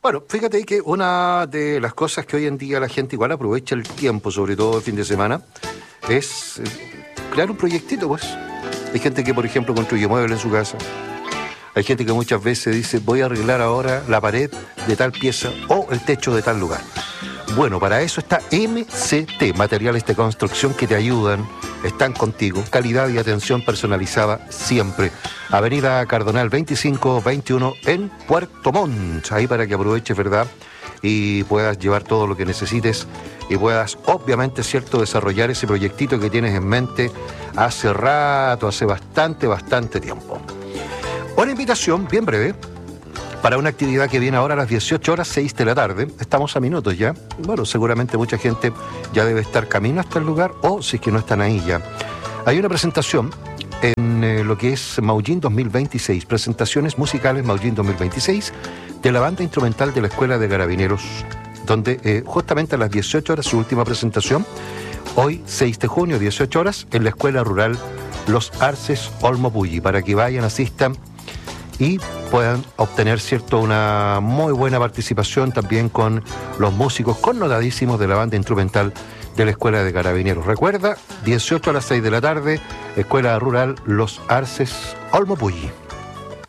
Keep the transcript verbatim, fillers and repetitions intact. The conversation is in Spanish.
Bueno, fíjate que una de las cosas que hoy en día la gente igual aprovecha el tiempo, sobre todo el fin de semana, es eh, crear un proyectito, pues. Hay gente que, por ejemplo, construye muebles en su casa. Hay gente que muchas veces dice, voy a arreglar ahora la pared de tal pieza o el techo de tal lugar. Bueno, para eso está M C T, Materiales de Construcción que te ayudan, están contigo. Calidad y atención personalizada siempre. Avenida Cardonal veinticinco veintiuno en Puerto Montt. Ahí para que aproveches, ¿verdad? Y puedas llevar todo lo que necesites y puedas, obviamente, cierto, desarrollar ese proyectito que tienes en mente hace rato, hace bastante, bastante tiempo. Una invitación bien breve para una actividad que viene ahora a las dieciocho horas seis de la tarde. Estamos a minutos ya. Bueno, seguramente mucha gente ya debe estar camino hasta el lugar o si es que no están ahí ya. Hay una presentación en eh, lo que es Maullín dos mil veintiséis, presentaciones musicales Maullín dos mil veintiséis de la banda instrumental de la Escuela de Carabineros, donde eh, justamente a las dieciocho horas su última presentación, hoy seis de junio, dieciocho horas, en la Escuela Rural Los Arces Olmo Pulli, para que vayan, asistan y puedan obtener, cierto, una muy buena participación también con los músicos connotadísimos de la banda instrumental de la Escuela de Carabineros. Recuerda, dieciocho a las seis de la tarde, Escuela Rural Los Arces Olmo Pulli.